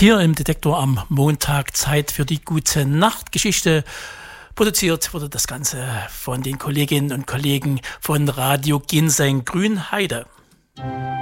Hier im Detektor am Montag Zeit für die gute Nachtgeschichte. Produziert wurde das Ganze von den Kolleginnen und Kollegen von Radio Ginseng Grünheide.